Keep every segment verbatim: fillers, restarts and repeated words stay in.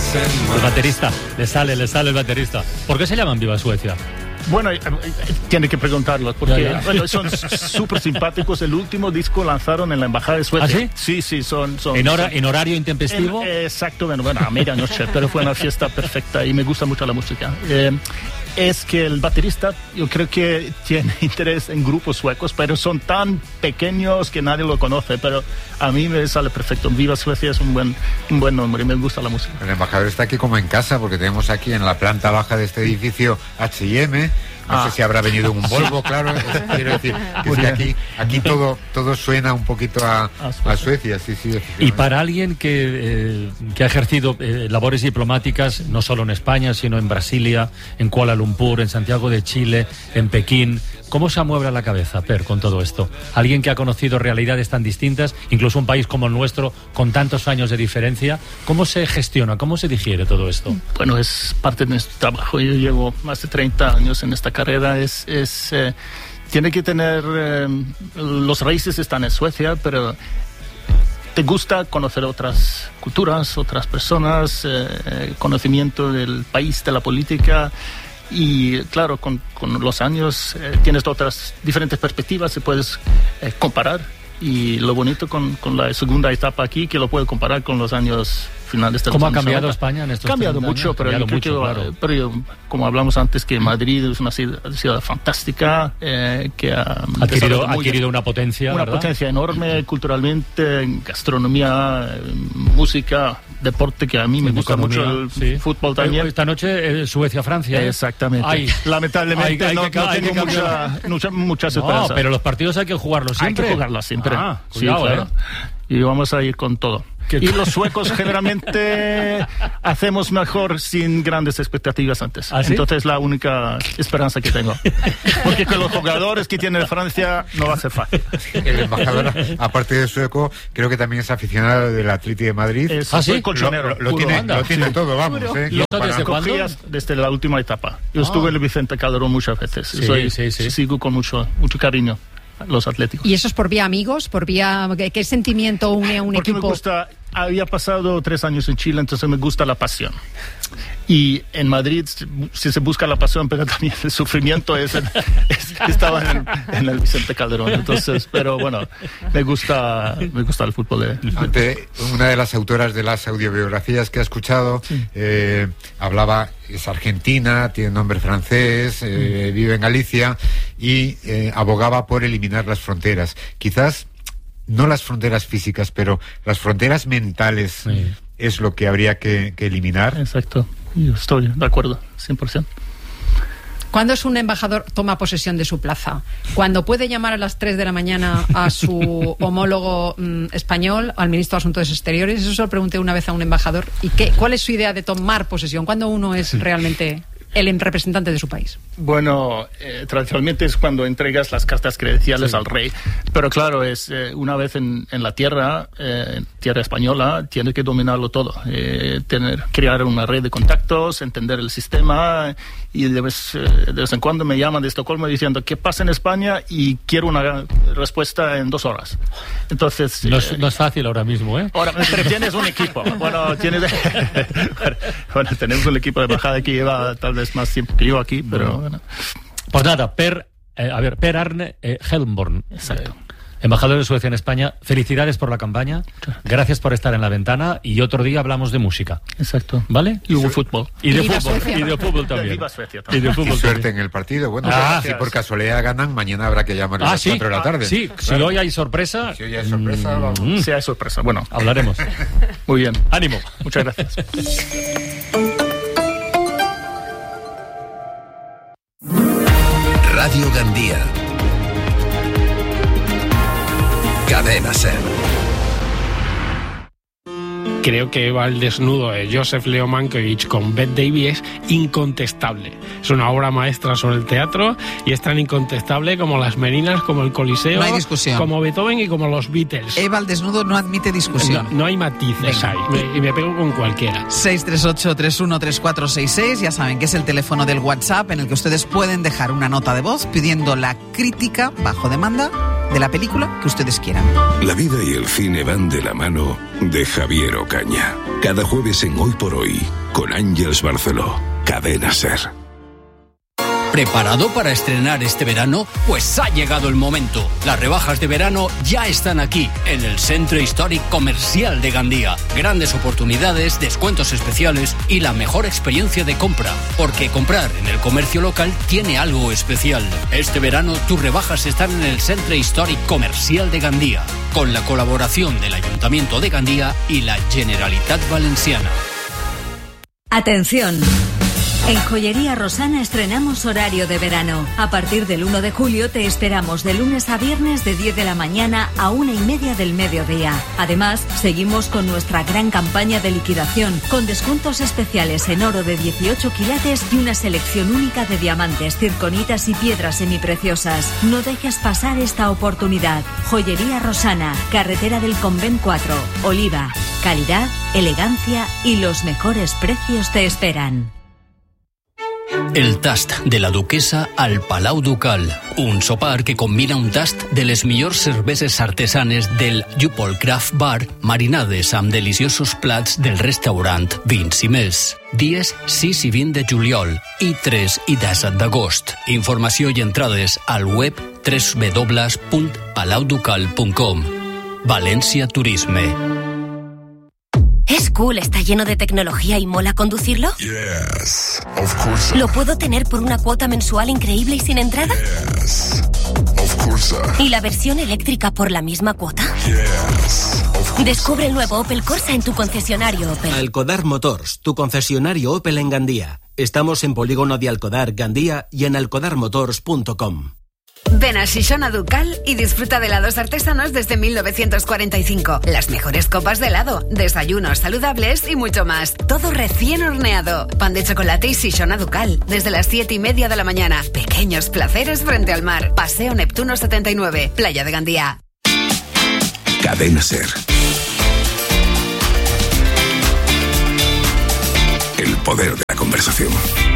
El baterista, le sale, le sale el baterista. ¿Por qué se llaman Viva Suecia? Bueno, eh, eh, tiene que preguntarlo, porque Ya, ya. Bueno, son súper simpáticos. El último disco lanzaron en la Embajada de Suecia. ¿Ah, sí? Sí, sí, son... son ¿En, hora, son- ¿En horario intempestivo? En- eh, exacto, bueno, bueno, a medianoche, pero fue una fiesta perfecta y me gusta mucho la música. Eh, es que el baterista, yo creo que tiene interés en grupos suecos, pero son tan pequeños que nadie lo conoce, pero a mí me sale perfecto. Viva Suecia es un buen, un buen nombre y me gusta la música. El embajador está aquí como en casa, porque tenemos aquí en la planta baja de este edificio H y M. No Ah. sé si habrá venido en un Volvo, claro. es- Quiero decir, que es que aquí, aquí todo, todo suena un poquito a, a Suecia, sí, sí. Y para alguien que, eh, que ha ejercido eh, labores diplomáticas, no solo en España, sino en Brasilia, en Kuala Lumpur, en Santiago de Chile, en Pekín, ¿cómo se amuebla la cabeza, Per, con todo esto? Alguien que ha conocido realidades tan distintas, incluso un país como el nuestro, con tantos años de diferencia, ¿cómo se gestiona, cómo se digiere todo esto? Bueno, es parte de nuestro trabajo. Yo llevo más de treinta años en esta carrera. Es, es, eh, tiene que tener... eh, los raíces están en Suecia, pero te gusta conocer otras culturas, otras personas, eh, conocimiento del país, de la política. Y claro, con, con los años eh, tienes otras diferentes perspectivas, se puedes eh, comparar. Y lo bonito con, con la segunda etapa aquí, que lo puedo comparar con los años finales de los ¿Cómo ha años cambiado noventa. España en estos Ha cambiado treinta mucho, años? pero, Ha yo cambiado creo mucho, que, claro. pero yo, como hablamos antes, que Madrid es una ciudad, ciudad fantástica, eh, que ha Ha adquirido, desarrollado ha muy adquirido bien. una potencia, Una ¿verdad? potencia enorme culturalmente, en gastronomía, en música, deporte, que a mí me En gusta economía, mucho el sí. fútbol también. Esta noche eh, Suecia-Francia. ¿eh? Exactamente. Ay, Lamentablemente hay- hay no, que- no hay que tengo mucha, cambiar. mucha, muchas No, esperanzas. pero los partidos hay que jugarlos Hay siempre. que jugarlos siempre. Ah, Sí, cuidado, claro. ¿eh? Y vamos a ir con todo. ¿Qué- Y los suecos generalmente hacemos mejor sin grandes expectativas antes. ¿Ah, sí? Entonces es la única esperanza que tengo. Porque con los jugadores que tiene Francia no va a ser fácil. El embajador, aparte de sueco, creo que también es aficionado del Atleti de Madrid. Es ¿Ah, sí? soy Lo, colchonero. lo- lo puro. tiene, anda. lo tiene todo, vamos. ¿eh? ¿Y esto Para- desde cuándo? Cogías desde la última etapa. Yo Ah. estuve en el Vicente Calderón muchas veces. Sí, Soy- sí, sí. Sigo con mucho, mucho cariño a los atléticos. ¿Y eso es por vía amigos? ¿Por vía qué, qué sentimiento une a un Porque equipo? me gusta, había pasado tres años en Chile, entonces me gusta la pasión. Y en Madrid, si se busca la pasión, pero también el sufrimiento, es, es- estaba en, en el Vicente Calderón. Entonces, pero bueno, me gusta, me gusta el fútbol. De, Ante una de las autoras de las audiobiografías que ha escuchado, eh, hablaba, es argentina, tiene nombre francés, eh, vive en Galicia y eh, abogaba por eliminar las fronteras. Quizás no las fronteras físicas, pero las fronteras mentales Sí. es lo que habría que, que eliminar. Exacto, yo estoy de acuerdo, cien por ciento. ¿Cuándo es un embajador toma posesión de su plaza? ¿Cuando puede llamar a las tres de la mañana a su homólogo mm, español, al ministro de Asuntos Exteriores? Eso se lo pregunté una vez a un embajador. ¿Y qué, cuál es su idea de tomar posesión? ¿Cuándo uno es realmente el representante de su país? Bueno, eh, tradicionalmente es cuando entregas las cartas credenciales Sí. al rey, pero claro, es eh, una vez en, en la tierra, eh, en tierra española, tienes que dominarlo todo, eh, tener, crear una red de contactos, entender el sistema, y de vez, eh, de vez en cuando me llaman de Estocolmo diciendo ¿qué pasa en España? Y quiero una respuesta en dos horas. Entonces... No eh, es, no es fácil ahora mismo, ¿eh? Ahora, pero tienes un equipo. Bueno, tienes, bueno, tenemos un equipo de embajada que lleva tal vez más tiempo que yo aquí, pero bueno. Pues nada, Per, eh, a ver, Per Arne eh, Helmborn, Exacto. embajador de Suecia en España. Felicidades por la campaña, gracias por estar en la ventana y otro día hablamos de música, Exacto. ¿vale? Y hubo fútbol. Y de Viva fútbol, Suecia. y de fútbol también. Viva Suecia Y también. de Y fútbol suerte también. en el partido. Bueno, Ah, si por casualidad ganan, mañana habrá que llamar a Ah, las sí, cuatro de la tarde. sí, si Claro. hoy hay sorpresa, Si hoy hay sorpresa, vamos. mm, Sí, hay sorpresa. Bueno, hablaremos. muy bien. Ánimo. Muchas gracias. Radio Gandía. Cadena Ser. Creo que va el desnudo de Joseph Leo Mankiewicz con Bette Davis es incontestable. Es una obra maestra sobre el teatro y es tan incontestable como Las Meninas, como el Coliseo, No hay discusión. como Beethoven y como los Beatles. Eva al desnudo no admite discusión. No, no hay matices Venga. ahí. Me- y me pego con cualquiera. seis tres ocho, tres uno tres cuatro seis seis, ya saben que es el teléfono del WhatsApp en el que ustedes pueden dejar una nota de voz pidiendo la crítica bajo demanda de la película que ustedes quieran. La vida y el cine van de la mano de Javier Ocaña. Cada jueves en Hoy por Hoy, con Ángeles Barceló, Cadena SER. ¿Preparado para estrenar este verano? Pues ha llegado el momento. Las rebajas de verano ya están aquí, en el Centro Históric Comercial de Gandía. Grandes oportunidades, descuentos especiales y la mejor experiencia de compra. Porque comprar en el comercio local tiene algo especial. Este verano tus rebajas están en el Centro Históric Comercial de Gandía, con la colaboración del Ayuntamiento de Gandía y la Generalitat Valenciana. Atención. En Joyería Rosana estrenamos horario de verano. A partir del uno de julio te esperamos de lunes a viernes de diez de la mañana a una y media del mediodía. Además, seguimos con nuestra gran campaña de liquidación, con descuentos especiales en oro de dieciocho quilates y una selección única de diamantes, circonitas y piedras semipreciosas. No dejes pasar esta oportunidad. Joyería Rosana, carretera del Convent cuatro, Oliva. Calidad, elegancia y los mejores precios te esperan. El tast de la duquesa al Palau Ducal. Un sopar que combina un tast de les millors cerveses artesanes del Jupol Craft Bar marinades amb deliciosos plats del restaurant Vins i Més. Dies sis i vint de juliol i tres i disset d'agost. Informació i entrades al web w w w punt palau ducal punt com. Valencia Turisme. ¿Es cool, está lleno de tecnología y mola conducirlo? Yes, of course. ¿Lo puedo tener por una cuota mensual increíble y sin entrada? Yes, of course. ¿Y la versión eléctrica por la misma cuota? Yes, of course. Descubre el nuevo Opel Corsa en tu concesionario Opel. Alcodar Motors, tu concesionario Opel en Gandía. Estamos en Polígono de Alcodar, Gandía y en alcodar motors punto com. Ven a Xixona Ducal y disfruta de helados artesanos desde mil novecientos cuarenta y cinco. Las mejores copas de helado, desayunos saludables y mucho más. Todo recién horneado. Pan de chocolate y Xixona Ducal. Desde las siete y media de la mañana. Pequeños placeres frente al mar. Paseo Neptuno setenta y nueve. Playa de Gandía. Cadena SER. El poder de la conversación.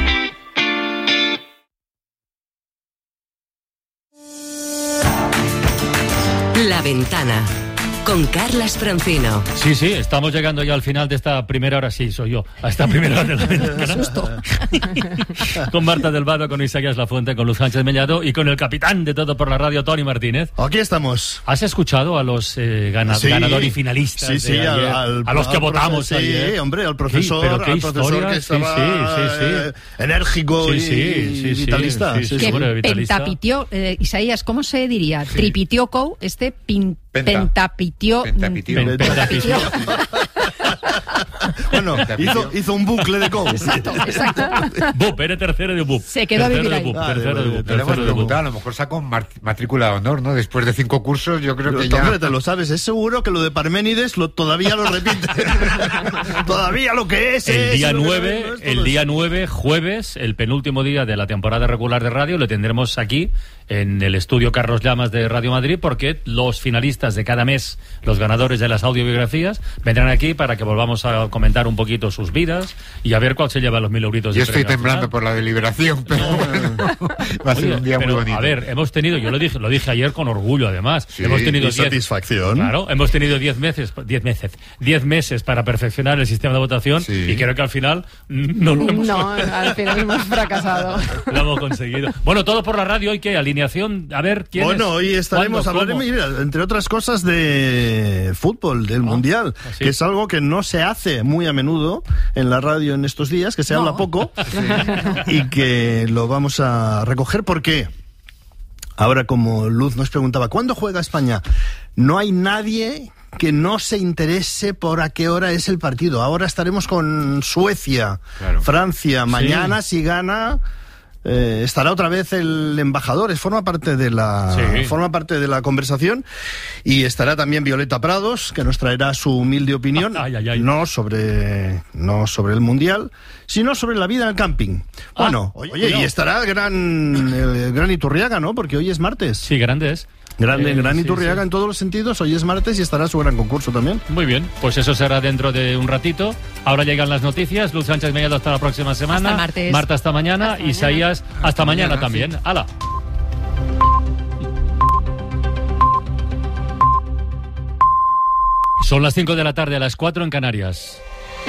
La Ventana, con Carlas Francino. Sí, sí, estamos llegando ya al final de esta primera hora, sí, soy yo, a esta primera hora de La Ventana. Con Marta del Vado, con Isaías Lafuente, con Luz Sánchez Mellado y con el capitán de Todo por la Radio, Tony Martínez. Aquí estamos. ¿Has escuchado a los eh, gana sí, ganador y finalistas? Sí, sí, de ayer, al, al, a los que al votamos profe, ayer. Sí, hombre, al profesor, sí, pero qué al profesor historia, que estaba sí, sí, sí, eh, enérgico sí, y, sí, sí, y vitalista. Sí, sí, sí, que sí, bueno, vitalista. pentapitió, eh, Isaías, ¿cómo se diría? Sí. Tripitió Cou, este pin, Penta. pentapitió. Pentapitió. Mm, pentapitió. Bueno, hizo, hizo un bucle de Cou. Exacto, exacto. Bup, eres tercero de Bup. Se quedó a vivir ahí. Tercero de Bup. Te lo hemos preguntado, a lo mejor sacó matrícula de honor, ¿no? Después de cinco cursos, yo creo Pero, que ya... Hombre, te lo sabes, es seguro que lo de Parménides lo, todavía lo repite. Todavía lo que es El es, día lo nueve, que no es, el día nueve, jueves, el penúltimo día de la temporada regular de radio, lo tendremos aquí en el estudio Carlos Llamas de Radio Madrid, porque los finalistas de cada mes, los ganadores de las audiobiografías, vendrán aquí para que volvamos a comentar un poquito sus vidas y a ver cuál se lleva los mil euritos. Yo de estoy premio temblando por la deliberación, pero bueno, va a ser Oye, un día pero, muy bonito. A ver, hemos tenido, yo lo dije, lo dije ayer con orgullo, además. Sí, hemos tenido y diez, satisfacción. Claro, hemos tenido diez meses, diez meses, diez meses para perfeccionar el sistema de votación Sí. y creo que al final no lo hemos, No, al final hemos fracasado. lo hemos conseguido. Bueno, todo por la radio. ¿Hoy qué? Alineación, a ver quién Bueno, es? hoy estaremos, ¿Cuándo? hablaremos, ¿Cómo? mira, entre otras cosas, de fútbol, del Ah, Mundial, ¿así? que es algo que no se hace muy a menudo en la radio en estos días, que se No. habla poco, y que lo vamos a recoger porque ahora, como Luz nos preguntaba, ¿cuándo juega España? No hay nadie que no se interese por a qué hora es el partido. Ahora estaremos con Suecia, Claro. Francia, mañana Sí. si gana... Eh, estará otra vez el embajador, es, forma parte de la Sí. forma parte de la conversación, y estará también Violeta Prados, que nos traerá su humilde opinión, Ay, ay, ay. no sobre no sobre el mundial, sino sobre la vida en el camping. Ah, Bueno, oye, cuidado. y estará el gran el gran Iturriaga, ¿no? Porque hoy es martes. Sí, grande es. Grande, Eh, gran sí, Iturriaga sí. en todos los sentidos. Hoy es martes y estará su gran concurso también. Muy bien, pues eso será dentro de un ratito. Ahora llegan las noticias. Luz Sánchez Mellado hasta la próxima semana. Hasta el martes. Marta hasta mañana. Hasta Isaías hasta, mañana, mañana, también. sí. ¡Hala! Son las cinco de la tarde, a las cuatro en Canarias.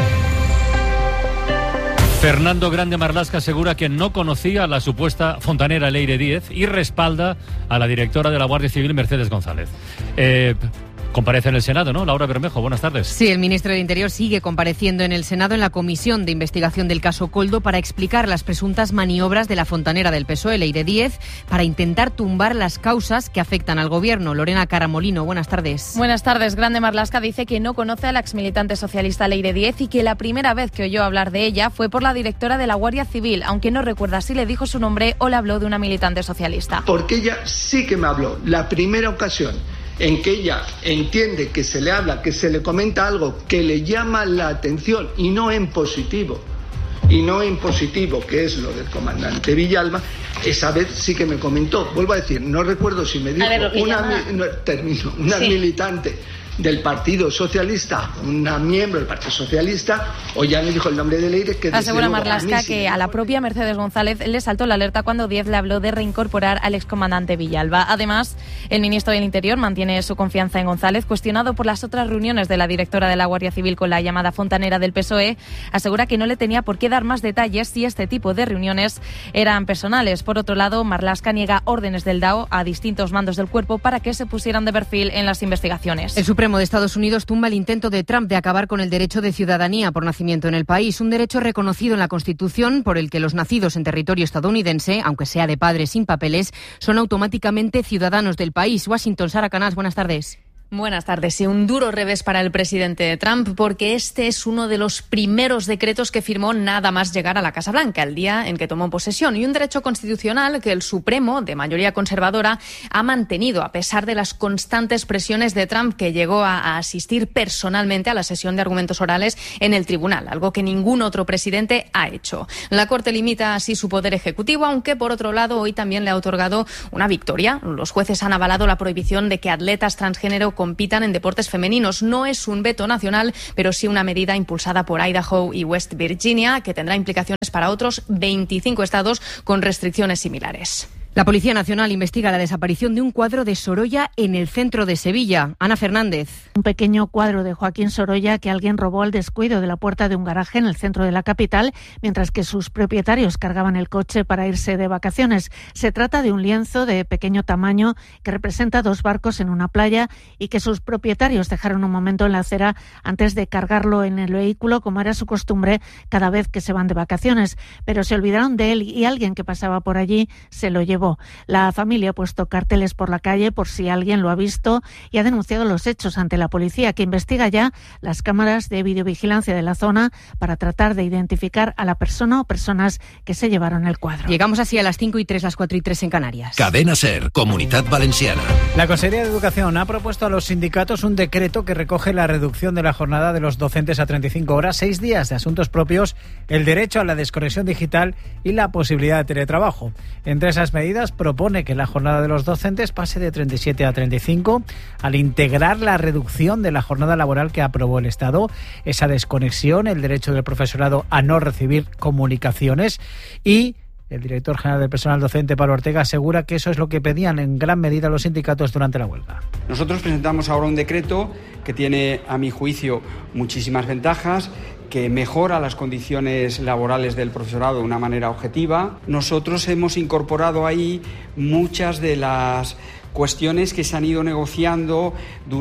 Fernando Grande Marlaska asegura que no conocía a la supuesta fontanera Leire Díez y respalda a la directora de la Guardia Civil, Mercedes González. Eh... Comparece en el Senado, ¿no? Laura Bermejo, buenas tardes. Sí, el ministro del Interior sigue compareciendo en el Senado en la comisión de investigación del caso Koldo para explicar las presuntas maniobras de la fontanera del P S O E, Leire Díez, para intentar tumbar las causas que afectan al gobierno. Lorena Caramolino, buenas tardes. Buenas tardes. Grande Marlaska dice que no conoce a la exmilitante socialista Leire Díez y que la primera vez que oyó hablar de ella fue por la directora de la Guardia Civil, aunque no recuerda si le dijo su nombre o le habló de una militante socialista. Porque ella sí que me habló, la primera ocasión en que ella entiende que se le habla, que se le comenta algo que le llama la atención y no en positivo, y no en positivo, que es lo del comandante Villalba, esa vez sí que me comentó, vuelvo a decir, no recuerdo si me dijo ver, una, llama... no, termino, una sí. militante del Partido Socialista, una miembro del Partido Socialista, o ya me dijo el nombre de Leire, que asegura Marlaska que a la propia Mercedes González le saltó la alerta cuando Díez le habló de reincorporar al excomandante Villalba. Además, el ministro del Interior mantiene su confianza en González, cuestionado por las otras reuniones de la directora de la Guardia Civil con la llamada fontanera del P S O E, asegura que no le tenía por qué dar más detalles si este tipo de reuniones eran personales. Por otro lado, Marlaska niega órdenes del D A O a distintos mandos del cuerpo para que se pusieran de perfil en las investigaciones. El Supremo de Estados Unidos tumba el intento de Trump de acabar con el derecho de ciudadanía por nacimiento en el país, un derecho reconocido en la Constitución por el que los nacidos en territorio estadounidense, aunque sea de padres sin papeles, son automáticamente ciudadanos del país. Washington, Sara Canals, buenas tardes. Buenas tardes. Sí, un duro revés para el presidente Trump porque este es uno de los primeros decretos que firmó nada más llegar a la Casa Blanca, el día en que tomó posesión, y un derecho constitucional que el Supremo, de mayoría conservadora, ha mantenido a pesar de las constantes presiones de Trump, que llegó a, a asistir personalmente a la sesión de argumentos orales en el tribunal, algo que ningún otro presidente ha hecho. La Corte limita así su poder ejecutivo, aunque por otro lado hoy también le ha otorgado una victoria. Los jueces han avalado la prohibición de que atletas transgénero compitan en deportes femeninos. No es un veto nacional, pero sí una medida impulsada por Idaho y West Virginia, que tendrá implicaciones para otros veinticinco estados con restricciones similares. La Policía Nacional investiga la desaparición de un cuadro de Sorolla en el centro de Sevilla. Ana Fernández. Un pequeño cuadro de Joaquín Sorolla que alguien robó al descuido de la puerta de un garaje en el centro de la capital, mientras que sus propietarios cargaban el coche para irse de vacaciones. Se trata de un lienzo de pequeño tamaño que representa dos barcos en una playa y que sus propietarios dejaron un momento en la acera antes de cargarlo en el vehículo, como era su costumbre cada vez que se van de vacaciones. Pero se olvidaron de él y alguien que pasaba por allí se lo llevó. La familia ha puesto carteles por la calle por si alguien lo ha visto y ha denunciado los hechos ante la policía, que investiga ya las cámaras de videovigilancia de la zona para tratar de identificar a la persona o personas que se llevaron el cuadro. Llegamos así a las cinco y tres, las cuatro y tres en Canarias. Cadena SER, Comunidad Valenciana. La Consejería de Educación ha propuesto a los sindicatos un decreto que recoge la reducción de la jornada de los docentes a treinta y cinco horas, seis días de asuntos propios, el derecho a la desconexión digital y la posibilidad de teletrabajo. Entre esas medidas propone que la jornada de los docentes pase de treinta y siete a treinta y cinco al integrar la reducción de la jornada laboral que aprobó el Estado, esa desconexión, el derecho del profesorado a no recibir comunicaciones. Y el director general del personal docente, Pablo Ortega, asegura que eso es lo que pedían en gran medida los sindicatos durante la huelga. Nosotros presentamos ahora un decreto que tiene, a mi juicio, muchísimas ventajas, que mejora las condiciones laborales del profesorado de una manera objetiva. Nosotros hemos incorporado ahí muchas de las cuestiones que se han ido negociando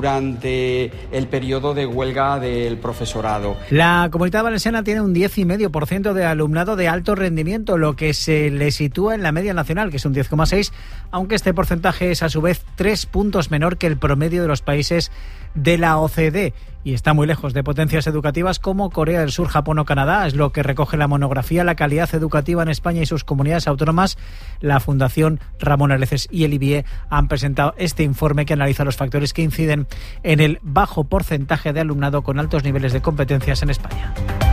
durante el periodo de huelga del profesorado. La Comunidad Valenciana tiene un diez coma cinco por ciento de alumnado de alto rendimiento, lo que se le sitúa en la media nacional, que es un diez coma seis, aunque este porcentaje es a su vez tres puntos menor que el promedio de los países de la O C D y está muy lejos de potencias educativas como Corea del Sur, Japón o Canadá. Es lo que recoge la monografía La calidad educativa en España y sus comunidades autónomas. La Fundación Ramón Areces y el I B I E han presentado este informe que analiza los factores que inciden en el bajo porcentaje de alumnado con altos niveles de competencias en España.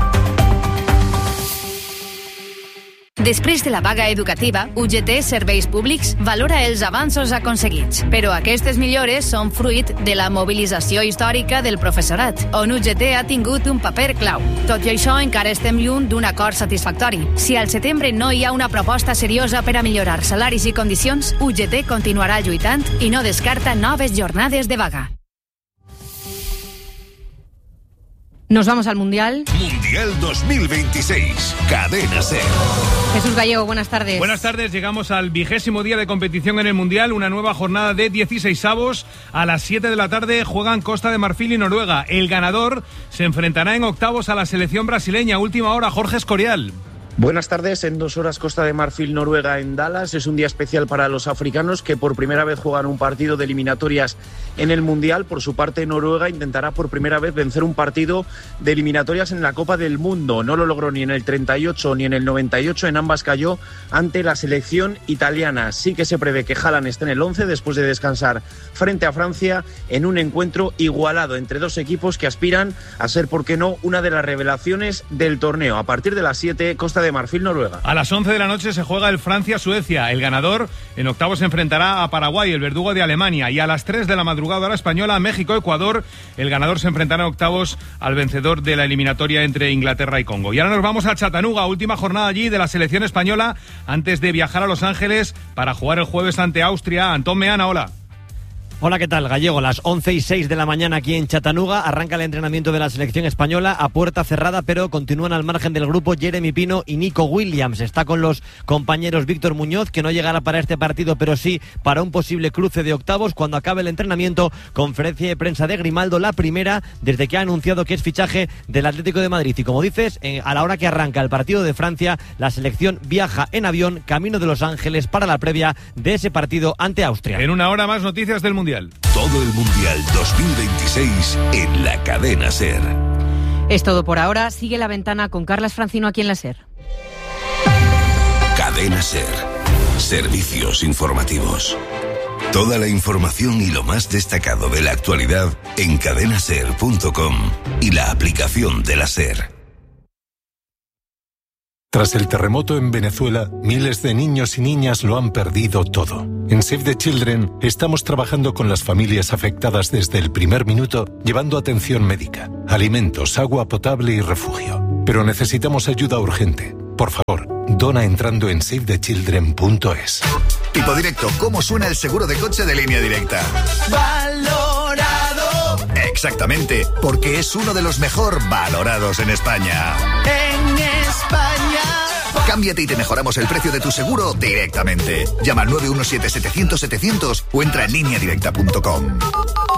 Després de la vaga educativa, U G T Serveis Públics valora els avanços aconseguits, però aquestes millores són fruit de la mobilització històrica del professorat, on U G T ha tingut un paper clau. Tot i això, encara estem lluny d'un acord satisfactori. Si al setembre no hi ha una proposta seriosa per a millorar salaris i condicions, U G T continuarà lluitant i no descarta noves jornades de vaga. Nos vamos al Mundial. Mundial dos mil veintiséis, Cadena SER. Jesús Gallego, buenas tardes. Buenas tardes, llegamos al vigésimo día de competición en el Mundial, una nueva jornada de dieciseisavos. A las siete de la tarde juegan Costa de Marfil y Noruega. El ganador se enfrentará en octavos a la selección brasileña. Última hora, Jorge Escorial. Buenas tardes, en dos horas Costa de Marfil, Noruega en Dallas. Es un día especial para los africanos que por primera vez juegan un partido de eliminatorias en el Mundial. Por su parte, Noruega intentará por primera vez vencer un partido de eliminatorias en la Copa del Mundo. No lo logró ni en el treinta y ocho ni en el noventa y ocho, en ambas cayó ante la selección italiana. Sí que se prevé que Haaland esté en el once después de descansar frente a Francia en un encuentro igualado entre dos equipos que aspiran a ser, por qué no, una de las revelaciones del torneo. A partir de las siete, Costa de Marfil, Noruega. A las once de la noche se juega el Francia-Suecia. El ganador en octavos se enfrentará a Paraguay, el verdugo de Alemania. Y a las tres de la madrugada hora española, México-Ecuador. El ganador se enfrentará en octavos al vencedor de la eliminatoria entre Inglaterra y Congo. Y ahora nos vamos a Chattanooga, última jornada allí de la selección española antes de viajar a Los Ángeles para jugar el jueves ante Austria. Antón Meana, hola. Hola, ¿qué tal, Gallego? Las once y seis de la mañana aquí en Chattanooga arranca el entrenamiento de la selección española a puerta cerrada, pero continúan al margen del grupo Jeremy Pino y Nico Williams. Está con los compañeros Víctor Muñoz, que no llegará para este partido, pero sí para un posible cruce de octavos cuando acabe el entrenamiento. Conferencia de prensa de Grimaldo, la primera desde que ha anunciado que es fichaje del Atlético de Madrid. Y como dices, eh, a la hora que arranca el partido de Francia, la selección viaja en avión camino de Los Ángeles para la previa de ese partido ante Austria. En una hora más noticias del Mundial. Todo el Mundial dos mil veintiséis en la Cadena SER. Es todo por ahora. Sigue La Ventana con Carlas Francino aquí en la SER. Cadena SER. Servicios informativos. Toda la información y lo más destacado de la actualidad en cadena ser punto com y la aplicación de la SER. Tras el terremoto en Venezuela, miles de niños y niñas lo han perdido todo. En Save the Children estamos trabajando con las familias afectadas desde el primer minuto, llevando atención médica, alimentos, agua potable y refugio. Pero necesitamos ayuda urgente. Por favor, dona entrando en save the children punto es. Tipo directo, ¿cómo suena el seguro de coche de Línea Directa? ¡Valorado! Exactamente, porque es uno de los mejor valorados en España. En España. Cámbiate y te mejoramos el precio de tu seguro directamente. Llama al nueve uno siete, setecientos, setecientos o entra en línea directa punto com.